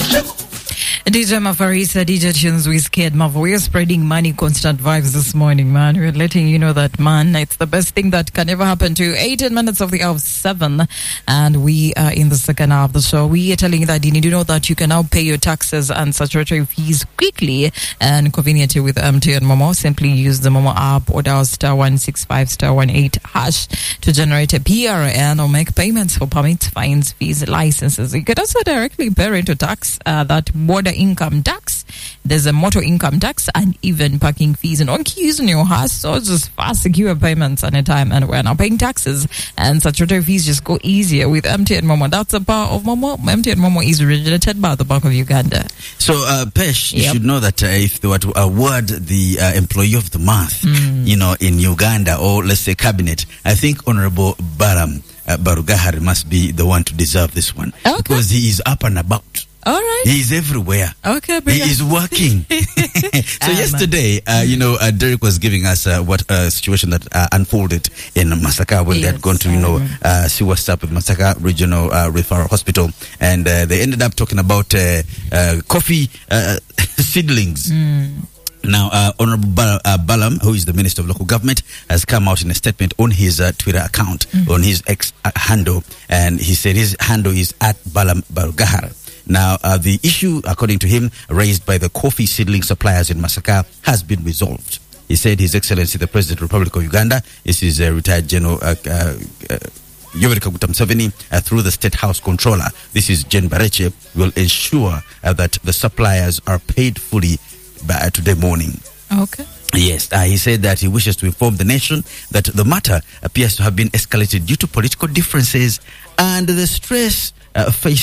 DJ Mafarisa, DJ Tunes, we scared Mavo. We're spreading money, constant vibes this morning, man. We're letting you know that, man, it's the best thing that can ever happen to you. 18 minutes of the hour of 7, and we are in the second half of the show. We are telling you that you need to know that you can now pay your taxes and statutory fees quickly and conveniently with MTN Momo. Simply use the Momo app or dial *165 *18 hash to generate a PRN or make payments for permits, fines, fees, licenses. You could also directly pay into tax, that border income tax. There's a motor income tax and even parking fees. And on keys in your house, so just fast, secure payments anytime and we're now paying taxes and statutory fees just go easier with MTN Momo. That's the power of Momo. MTN Momo is regulated by the Bank of Uganda. So, Pesh, you should know that if they were to award the employee of the month, in Uganda, or let's say cabinet, I think Honorable Balaam Barugahari must be the one to deserve this one. Okay. Because he is up and about. All right. He is everywhere. Okay, he is working. So yesterday, Derek was giving us what situation that unfolded in Masaka when they had gone to, see what's up with Masaka Regional Referral Hospital, and they ended up talking about coffee seedlings. Now, Honorable Balaam, who is the Minister of Local Government, has come out in a statement on his Twitter account, on his X handle, and he said his handle is @Balaam Barugahari. Now, the issue, according to him, raised by the coffee seedling suppliers in Masaka has been resolved. He said His Excellency, the President of the Republic of Uganda, this is retired General Yoweri Kaguta Museveni, through the State House Controller, this is Jen Bareche, will ensure that the suppliers are paid fully by today morning. Okay. Yes, he said that he wishes to inform the nation that the matter appears to have been escalated due to political differences and the stress faced